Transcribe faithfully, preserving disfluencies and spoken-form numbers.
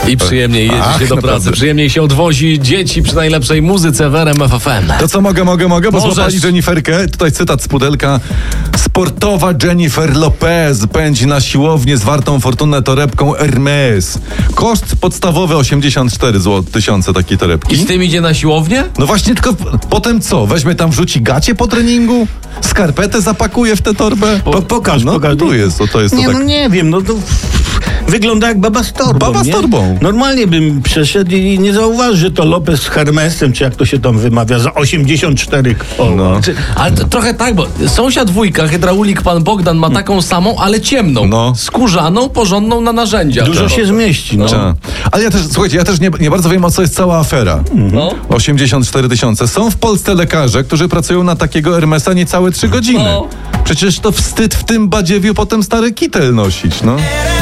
I przyjemniej jeździ Ach, się do naprawdę. pracy, przyjemniej się odwozi dzieci przy najlepszej muzyce w R M F F M. To co, mogę, mogę, mogę, bo Możesz. złapali Jenniferkę. Tutaj cytat z pudelka. Sportowa Jennifer Lopez pędzi na siłownię z wartą fortunę torebką Hermes. Koszt podstawowy osiemdziesiąt cztery tysiące takiej I torebki. z tym idzie na siłownię? No właśnie, tylko potem co? Weźmie tam, wrzuci gacie po treningu? Skarpetę zapakuje w tę torbę? Po, pokaż, No pokaż. tu jest, to, to jest to Nie, tak. no nie wiem, no to wygląda jak baba z torbą. Baba z nie? torbą. Normalnie bym przeszedł i nie zauważył, że to Lopez z Hermesem, czy jak to się tam wymawia, za osiemdziesiąt cztery koła. No. Czy, ale to, trochę tak, bo sąsiad wujka, hydraulik pan Bogdan ma taką samą, ale ciemną. No. Skórzaną, porządną na narzędzia. Dużo To- się zmieści. No. Tak. Ale ja też, słuchajcie, ja też nie, nie bardzo wiem, o co jest cała afera. No. osiemdziesiąt cztery tysiące. Są w Polsce lekarze, którzy pracują na takiego Hermesa niecałe trzy godziny. No. Przecież to wstyd w tym badziewiu potem stary kitel nosić, no.